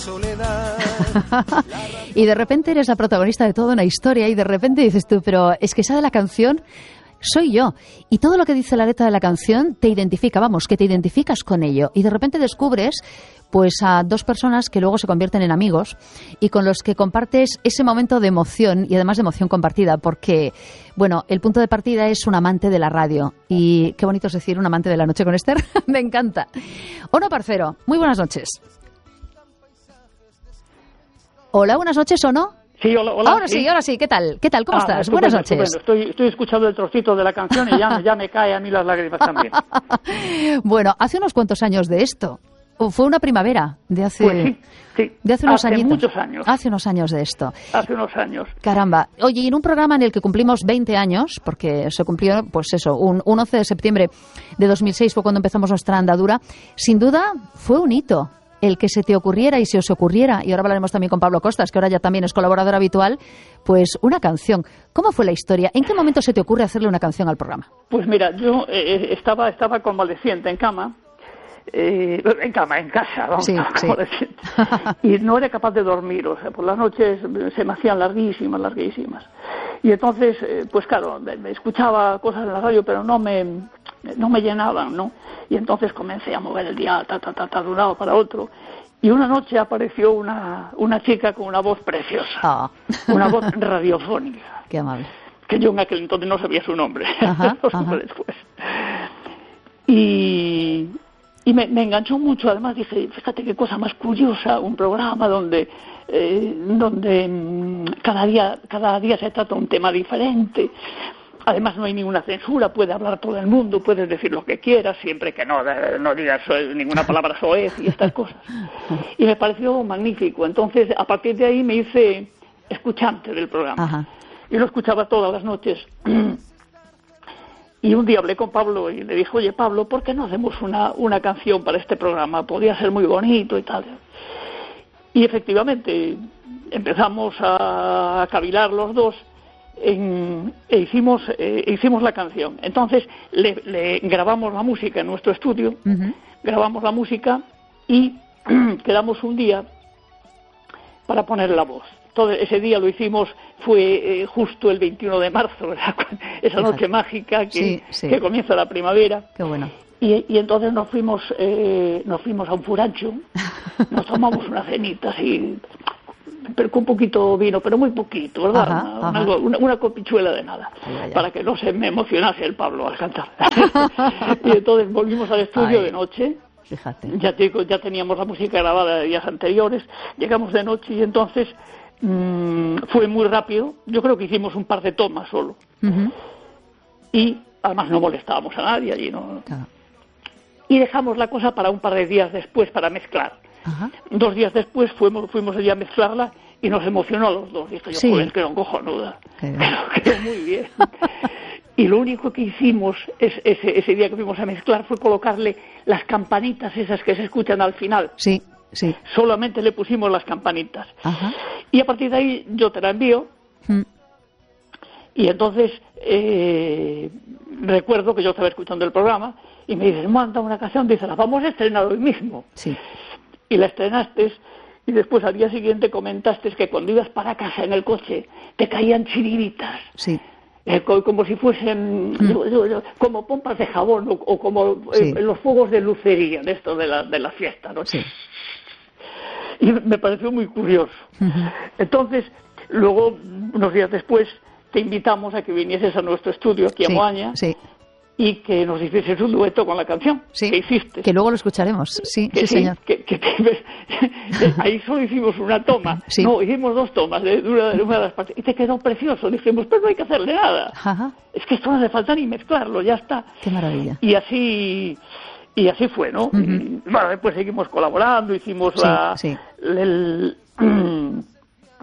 Y de repente eres la protagonista de toda una historia y de repente dices tú, pero es que esa de la canción soy yo. Y todo lo que dice la letra de la canción te identifica, vamos, que te identificas con ello. Y de repente descubres pues a dos personas que luego se convierten en amigos y con los que compartes ese momento de emoción y además de emoción compartida, porque, bueno, el punto de partida es un amante de la radio. Y qué bonito es decir un amante de la noche con Esther. Me encanta. Ono Parcero, muy buenas noches. Hola, buenas noches, ¿o no? Sí, hola. Ahora sí, ¿qué tal? ¿Cómo estás? Estupendo, Buenas noches. Estupendo. Estoy escuchando el trocito de la canción y ya me cae a mí las lágrimas también. Bueno, hace unos cuantos años de esto. Fue una primavera de hace... Pues sí. De hace unos añitos. Muchos años. Hace unos años de esto. Hace unos años. Caramba. Oye, y en un programa en el que cumplimos 20 años, porque se cumplió, pues eso, un 11 de septiembre de 2006 fue cuando empezamos nuestra andadura, sin duda fue un hito el que se te ocurriera y se os ocurriera, y ahora hablaremos también con Pablo Costas, que ahora ya también es colaborador habitual, pues una canción. ¿Cómo fue la historia? ¿En qué momento se te ocurre hacerle una canción al programa? Pues mira, yo estaba convaleciente en cama, en casa, vamos, sí. Y no era capaz de dormir, o sea, por las noches se me hacían larguísimas. Y entonces, pues claro, me escuchaba cosas en la radio, pero no me llenaban, ¿no? Y entonces comencé a mover el dial, de un lado para otro. Y una noche apareció una chica con una voz preciosa, una voz radiofónica. Qué amable. Que yo en aquel entonces no sabía su nombre, lo supe después. Y me enganchó mucho, además dije, fíjate qué cosa más curiosa, un programa donde cada día se trata un tema diferente. Además no hay ninguna censura, puede hablar todo el mundo, puedes decir lo que quieras, siempre que no digas ninguna palabra soez y estas cosas. Y me pareció magnífico. Entonces, a partir de ahí me hice escuchante del programa. Ajá. Y lo escuchaba todas las noches. Y un día hablé con Pablo y le dije, oye Pablo, ¿por qué no hacemos una canción para este programa? Podría ser muy bonito y tal. Y efectivamente empezamos a cavilar los dos e hicimos la canción. Entonces le grabamos la música en nuestro estudio, grabamos la música y quedamos un día para poner la voz. Todo ese día lo hicimos, fue justo el 21 de marzo, ¿verdad? Esa noche mágica que comienza la primavera. Qué bueno. Y entonces nos fuimos a un furancho, nos tomamos una cenita así, pero con un poquito vino, pero muy poquito, ¿verdad? Una copichuela de nada, para que no se me emocionase el Pablo al cantar. Y entonces volvimos al estudio de noche. Fíjate. Ya teníamos la música grabada de días anteriores, llegamos de noche y entonces fue muy rápido. Yo creo que hicimos un par de tomas solo. Y además no molestábamos a nadie allí, ¿no? Claro. Y dejamos la cosa para un par de días después para mezclar. 2 días después fuimos allí a mezclarla y nos emocionó a los dos. Dije yo, pues quedó cojonuda, quedó muy bien. Y lo único que hicimos ese día que fuimos a mezclar fue colocarle las campanitas esas que se escuchan al final. Sí. Solamente le pusimos las campanitas. Y a partir de ahí yo te la envío. Y entonces recuerdo que yo estaba escuchando el programa y me dices, manda una canción, dice, la vamos a estrenar hoy mismo. Sí. Y la estrenaste y después al día siguiente comentaste que cuando ibas para casa en el coche te caían chiribitas. Sí. Como si fuesen como pompas de jabón o como los fuegos de lucería de esto de la fiesta, ¿no? Sí. Y me pareció muy curioso. Entonces, luego, unos días después, te invitamos a que vinieses a nuestro estudio aquí a Moaña y que nos hicieses un dueto con la canción que hiciste. Que luego lo escucharemos, sí, señor. Ahí solo hicimos una toma, no, hicimos 2 tomas de una de las partes y te quedó precioso. Dijimos, pero no hay que hacerle nada. Es que esto no hace falta ni mezclarlo, ya está. Qué maravilla. Y así fue, ¿no? Bueno, después seguimos colaborando, hicimos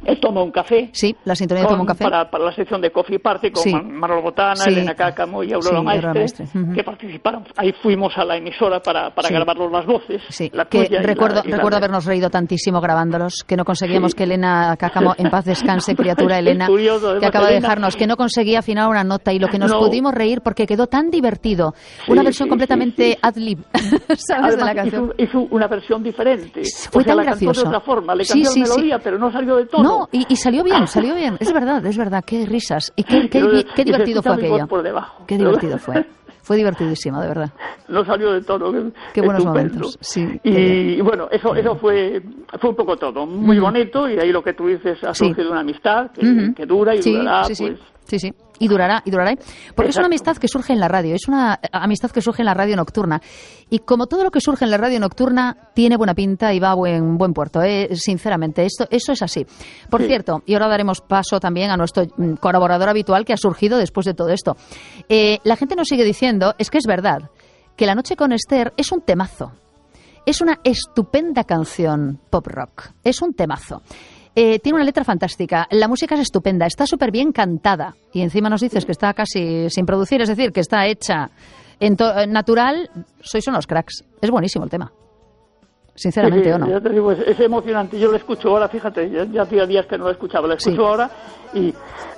el Toma un Café. Sí, la sintonía de Toma un Café. Para la sección de Coffee Party con Manolo Botana, Elena Cáccamo y Aurora Maestre, que participaron. Ahí fuimos a la emisora para grabarlos las voces. Sí, que recuerdo habernos reído tantísimo grabándolos, que no conseguíamos que Elena Cáccamo, en paz descanse, criatura Elena, curioso, que acaba de dejarnos, que no conseguía afinar una nota y lo que nos pudimos reír porque quedó tan divertido. Una versión completamente ad-lib, ¿sabes? Además, de la canción. Hizo una versión diferente. Fue tan la gracioso. Cantó de otra forma, le cambió la melodía, pero no salió de todo. No, y salió bien, es verdad, qué risas. Y qué divertido fue aquello. Por debajo. Qué divertido fue. Fue divertidísimo, de verdad. No salió de todo. Qué buenos momentos. Sí, y bueno, eso fue un poco todo. Muy bonito, y ahí lo que tú dices, ha surgido una amistad que dura y durará. Sí. Y durará. Porque es una amistad que surge en la radio, es una amistad que surge en la radio nocturna. Y como todo lo que surge en la radio nocturna, tiene buena pinta y va a buen puerto, sinceramente. Eso es así. Por cierto, y ahora daremos paso también a nuestro colaborador habitual que ha surgido después de todo esto. La gente nos sigue diciendo, es que es verdad, que La noche con Esther es un temazo. Es una estupenda canción pop rock. Es un temazo. Tiene una letra fantástica, la música es estupenda, está súper bien cantada y encima nos dices que está casi sin producir, es decir, que está hecha natural. Sois unos cracks, es buenísimo el tema, sinceramente, ¿o no? Ya te digo, es emocionante, yo lo escucho ahora, fíjate, ya hacía días que no lo escuchaba, lo escucho ahora y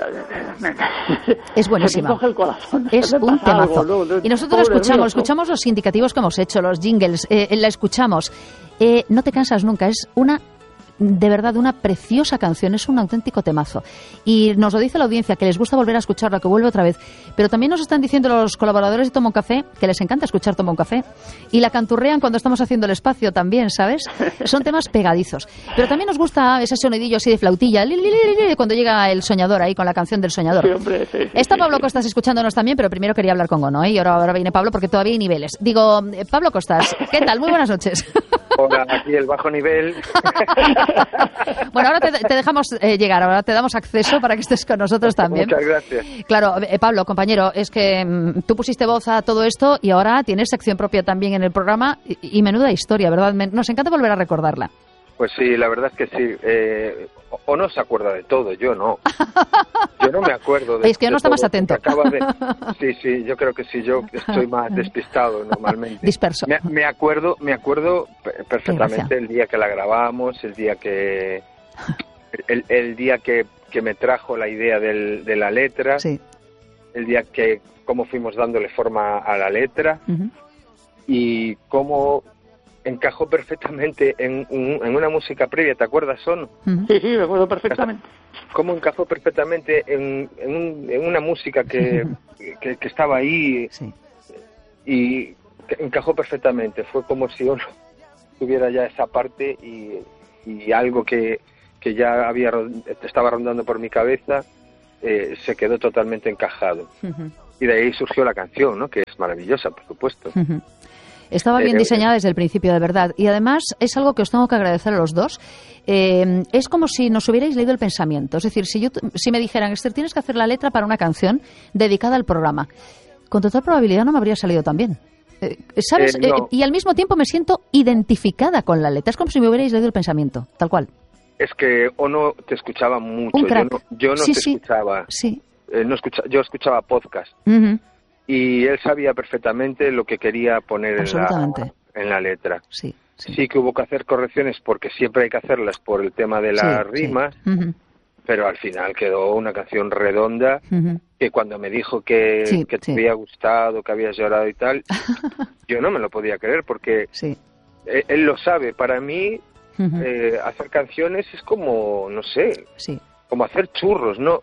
es buenísima. Me coge el corazón. Es un temazo. Y nosotros escuchamos los indicativos que hemos hecho, los jingles, la escuchamos. No te cansas nunca, es de verdad una preciosa canción, es un auténtico temazo. Y nos lo dice la audiencia, que les gusta volver a escucharla, que vuelve otra vez. Pero también nos están diciendo los colaboradores de Toma un Café que les encanta escuchar Toma un Café. Y la canturrean cuando estamos haciendo el espacio también, ¿sabes? Son temas pegadizos. Pero también nos gusta ese sonidillo así de flautilla, cuando llega el soñador ahí con la canción del soñador. Sí, hombre, sí, Está Pablo Costas escuchándonos también, pero primero quería hablar con Gono, y ahora viene Pablo porque todavía hay niveles. Digo, Pablo Costas, ¿qué tal? Muy buenas noches. Hola, aquí el bajo nivel. Bueno, ahora te dejamos llegar, ahora te damos acceso para que estés con nosotros también. Muchas gracias. Claro, Pablo, compañero, es que tú pusiste voz a todo esto y ahora tienes sección propia también en el programa y menuda historia, ¿verdad? Nos encanta volver a recordarla. Pues sí, la verdad es que sí. O no se acuerda de todo, yo no. Yo no me acuerdo de Es que yo no está más atento. Sí, yo creo que sí, yo estoy más despistado normalmente. Disperso. Me acuerdo perfectamente el día que la grabamos, el día que me trajo la idea de la letra, sí. El día que cómo fuimos dándole forma a la letra, y cómo encajó perfectamente en una música previa, ¿te acuerdas, Son? Sí, me acuerdo perfectamente. Cómo encajó perfectamente en una música que estaba ahí, sí. Y encajó perfectamente. Fue como si uno tuviera ya esa parte y algo que ya estaba rondando por mi cabeza se quedó totalmente encajado. Y de ahí surgió la canción, ¿no? Que es maravillosa, por supuesto. Estaba bien diseñada desde el principio, de verdad. Y además es algo que os tengo que agradecer a los dos. Es como si nos hubierais leído el pensamiento. Es decir, si me dijeran, Esther, tienes que hacer la letra para una canción dedicada al programa, con total probabilidad no me habría salido tan bien. ¿Sabes? No. Y al mismo tiempo me siento identificada con la letra. Es como si me hubierais leído el pensamiento, tal cual. Es que no te escuchaba mucho. Un crack. Yo no te escuchaba. Sí. Yo escuchaba podcast. Y él sabía perfectamente lo que quería poner en la letra. Sí. Sí que hubo que hacer correcciones porque siempre hay que hacerlas por el tema de las rimas, pero al final quedó una canción redonda que cuando me dijo que te había gustado, que habías llorado y tal, yo no me lo podía creer porque él lo sabe. Para mí hacer canciones es como, no sé, como hacer churros. No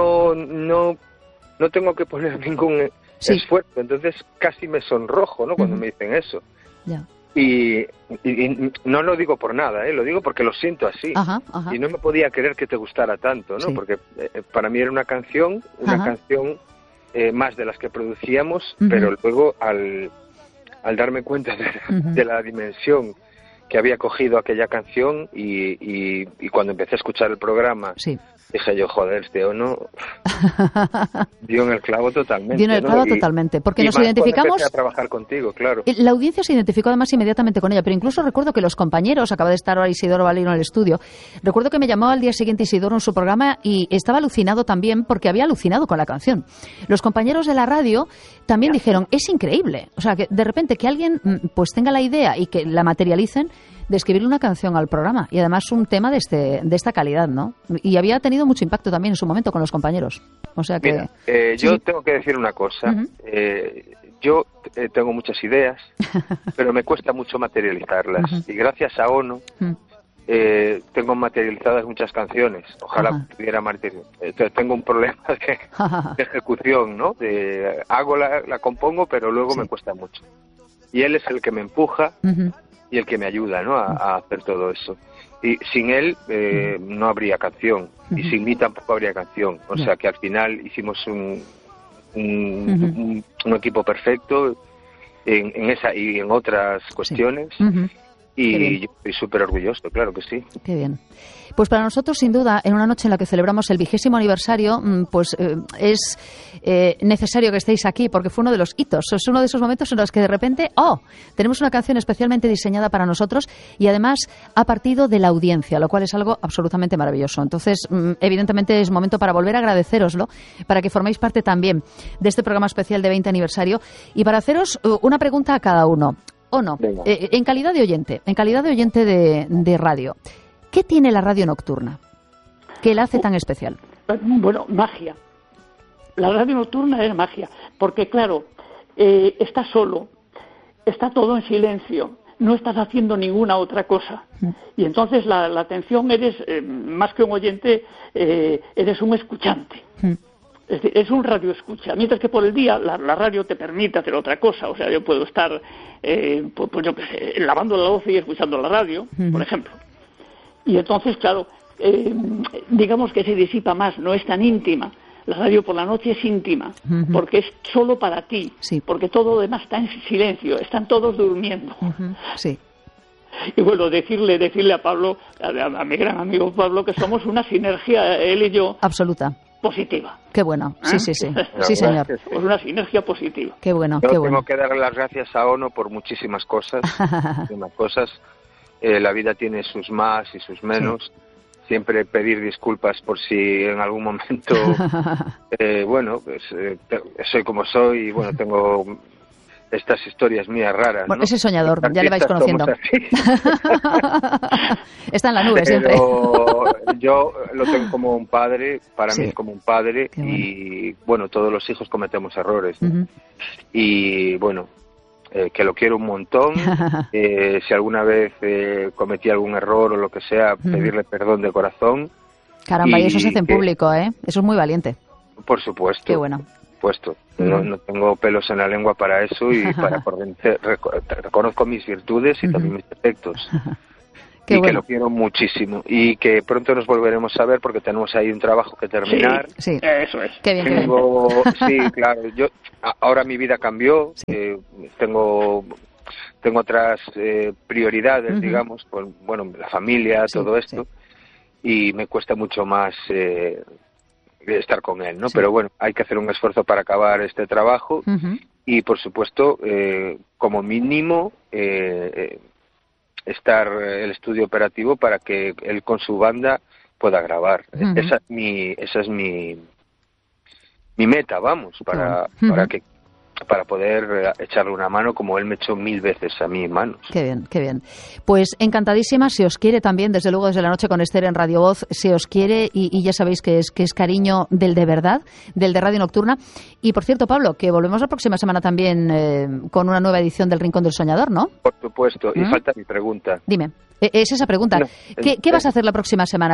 tengo que poner ningún esfuerzo, entonces casi me sonrojo, ¿no? Cuando me dicen eso. Ya. Y no lo digo por nada, lo digo porque lo siento así. Y no me podía creer que te gustara tanto, ¿no? Porque para mí era una canción más de las que producíamos, pero luego al darme cuenta de la dimensión que había cogido aquella canción y cuando empecé a escuchar el programa, dije yo, joder, este Ono dio en el clavo totalmente. Dio en el clavo totalmente, porque nos identificamos... Empecé a trabajar contigo, claro. La audiencia se identificó además inmediatamente con ella, pero incluso recuerdo que los compañeros, acaba de estar ahora Isidoro Valero en el estudio, recuerdo que me llamó al día siguiente Isidoro en su programa y estaba alucinado también porque había alucinado con la canción. Los compañeros de la radio también dijeron, es increíble, o sea, que de repente que alguien pues tenga la idea y que la materialicen de escribirle una canción al programa y además un tema de esta calidad, ¿no? Y había tenido mucho impacto también en su momento con los compañeros. O sea que... Mira, yo tengo que decir una cosa. Yo tengo muchas ideas, pero me cuesta mucho materializarlas. Y gracias a Ono tengo materializadas muchas canciones. Ojalá pudiera materializar. Tengo un problema de ejecución, ¿no? Hago la compongo, pero luego me cuesta mucho. Y él es el que me empuja y el que me ayuda, ¿no? A hacer todo eso. Y sin él no habría canción. Y sin mí tampoco habría canción. O sea que al final hicimos un equipo perfecto en esa y en otras cuestiones. Y yo estoy súper orgulloso, claro que sí. Qué bien. Pues para nosotros, sin duda, en una noche en la que celebramos el 20º aniversario, pues es necesario que estéis aquí, porque fue uno de los hitos. Es uno de esos momentos en los que de repente, tenemos una canción especialmente diseñada para nosotros y además ha partido de la audiencia, lo cual es algo absolutamente maravilloso. Entonces, evidentemente es momento para volver a agradecéroslo, para que forméis parte también de este programa especial de 20 aniversario y para haceros una pregunta a cada uno. Ono, en calidad de oyente de radio, ¿qué tiene la radio nocturna que la hace tan especial? Bueno, magia. La radio nocturna es magia, porque claro, estás solo, está todo en silencio, no estás haciendo ninguna otra cosa. Y entonces la atención eres, más que un oyente, eres un escuchante. Es un radio escucha, mientras que por el día la radio te permite hacer otra cosa. O sea, yo puedo estar pues yo qué sé, lavando la loza y escuchando la radio, por ejemplo. Y entonces, claro, digamos que se disipa más, no es tan íntima. La radio por la noche es íntima, porque es solo para ti, porque todo lo demás está en silencio, están todos durmiendo. Sí. Y bueno, decirle a Pablo, a mi gran amigo Pablo, que somos una sinergia, él y yo. Absoluta. Positiva. Qué bueno, sí. Sí, señor. Es una sinergia positiva. Qué bueno, Yo qué bueno. tengo que darle las gracias a Ono por muchísimas cosas. La vida tiene sus más y sus menos. Siempre pedir disculpas por si en algún momento, soy como soy y bueno, tengo estas historias mías raras. Bueno, ¿no? ese soñador, ya le vais conociendo. Está en la nube siempre. Yo lo tengo como un padre, para mí es como un padre y bueno, todos los hijos cometemos errores. ¿No? Y bueno, que lo quiero un montón. Si alguna vez cometí algún error o lo que sea, pedirle perdón de corazón. Caramba, y eso se hace en público, ¿eh? Eso es muy valiente. Por supuesto. Qué bueno. No tengo pelos en la lengua para eso y para reconozco mis virtudes y también mis defectos. Que lo quiero muchísimo y que pronto nos volveremos a ver porque tenemos ahí un trabajo que terminar. Sí. Eso es. Qué bien, Sí, claro. Ahora mi vida cambió. Tengo otras prioridades, digamos, la familia, todo esto, y me cuesta mucho más estar con él, ¿no? Pero bueno, hay que hacer un esfuerzo para acabar este trabajo y, por supuesto, como mínimo, estar el estudio operativo para que él con su banda pueda grabar. Esa es mi meta, vamos, para poder echarle una mano como él me echó 1000 veces a mí en manos. Qué bien, qué bien. Pues encantadísima, si os quiere también, desde luego desde la noche con Esther en Radio Voz, si os quiere y ya sabéis que es cariño del de verdad, del de Radio Nocturna. Y por cierto, Pablo, que volvemos la próxima semana también con una nueva edición del Rincón del Soñador, ¿no? Por supuesto, y falta mi pregunta. Dime, es esa pregunta. ¿Qué vas a hacer la próxima semana?